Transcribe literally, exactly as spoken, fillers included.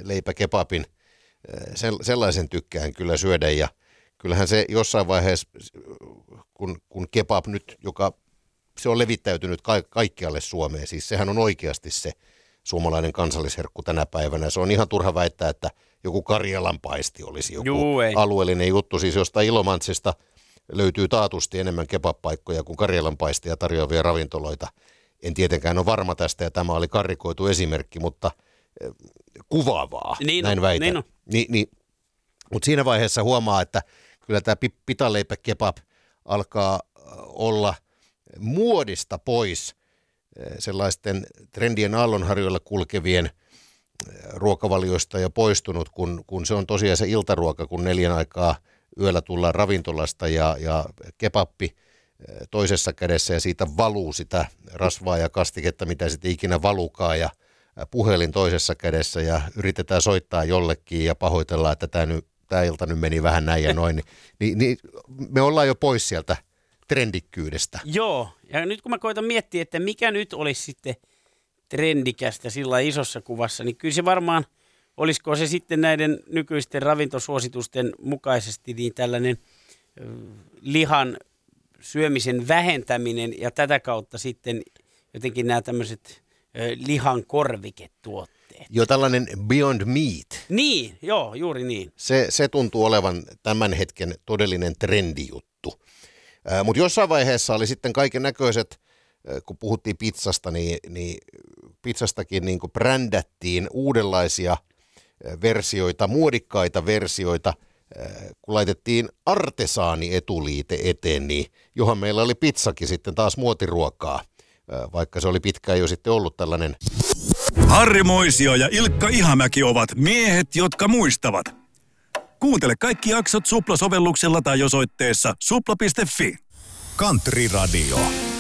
leipäkebabin, sellaisen tykkään kyllä syödä ja kyllähän se jossain vaiheessa, kun, kun kebab nyt, joka se on levittäytynyt ka- kaikkialle Suomeen, siis sehän on oikeasti se suomalainen kansallisherkku tänä päivänä. Se on ihan turha väittää, että joku Karjalanpaisti olisi joku Juu, alueellinen juttu. Siis jostain Ilomantsista löytyy taatusti enemmän kebab-paikkoja kuin Karjalanpaistia tarjoavia ravintoloita. En tietenkään ole varma tästä ja tämä oli karrikoitu esimerkki, mutta kuvaavaa, niin näin on, väitän. Niin on. Ni, ni, mutta siinä vaiheessa huomaa, että kyllä tämä pitaleipäkebab alkaa olla muodista pois sellaisten trendien aallonharjoilla kulkevien ruokavalioista jo poistunut, kun, kun se on tosiaan se iltaruoka, kun neljän aikaa yöllä tullaan ravintolasta ja, ja kebappi toisessa kädessä ja siitä valuu sitä rasvaa ja kastiketta, mitä sitten ikinä valukaa ja puhelin toisessa kädessä ja yritetään soittaa jollekin ja pahoitellaan, että tämä, nyt, tämä ilta nyt meni vähän näin ja noin, niin, niin me ollaan jo pois sieltä trendikkyydestä. Joo, ja nyt kun mä koitan miettiä, että mikä nyt olisi sitten trendikästä sillä isossa kuvassa, niin kyllä se varmaan, olisiko se sitten näiden nykyisten ravintosuositusten mukaisesti niin tällainen äh, lihan syömisen vähentäminen ja tätä kautta sitten jotenkin nämä tämmöiset äh, lihan korviketuotteet. Jo tällainen Beyond Meat. Niin, joo, juuri niin. Se, se tuntuu olevan tämän hetken todellinen trendijuttu. Äh, Mutta jossain vaiheessa oli sitten kaiken näköiset, äh, kun puhuttiin pizzasta, niin, niin pizzastakin niin kuin brändättiin uudenlaisia äh, versioita, muodikkaita versioita, äh, kun laitettiin artesaani-etuliite eteen, niin johon meillä oli pizzakin sitten taas muotiruokaa, äh, vaikka se oli pitkään jo sitten ollut tällainen. Harri Moisio ja Ilkka Ihamäki ovat miehet, jotka muistavat. Kuuntele kaikki jaksot Supla-sovelluksella tai osoitteessa supla piste fi. Country Radio.